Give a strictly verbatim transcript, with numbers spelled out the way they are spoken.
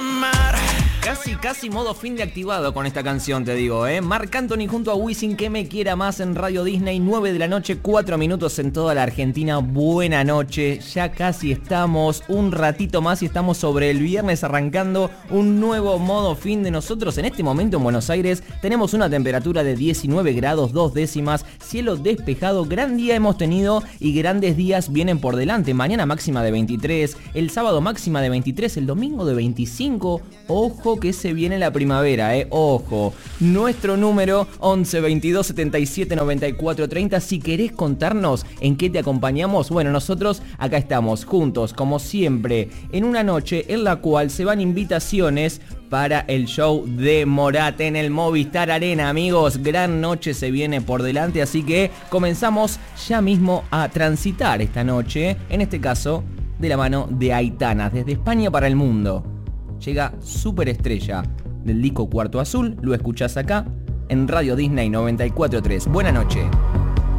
amar. Casi, casi modo fin de activado con esta canción, te digo, ¿eh? Marc Anthony junto a Wisin, que me quiera más en Radio Disney, nueve de la noche, cuatro minutos en toda la Argentina. Buena noche, ya casi estamos, un ratito más y estamos sobre el viernes arrancando un nuevo modo fin de nosotros. En este momento en Buenos Aires tenemos una temperatura de diecinueve grados, dos décimas, cielo despejado, gran día hemos tenido y grandes días vienen por delante. Mañana máxima de veintitrés, el sábado máxima de veintitrés, el domingo de veinticinco, ojo que se viene la primavera, eh, ojo. Nuestro número once veintidós setenta y siete noventa y cuatro treinta. Si querés contarnos en qué te acompañamos, bueno, nosotros acá estamos juntos, como siempre, en una noche en la cual se van invitaciones para el show de Morat en el Movistar Arena, amigos. Gran noche se viene por delante, así que comenzamos ya mismo a transitar esta noche, en este caso, de la mano de Aitana, desde España para el mundo. Llega Superestrella del disco Cuarto Azul, lo escuchás acá en Radio Disney noventa y cuatro punto tres. Buena noche.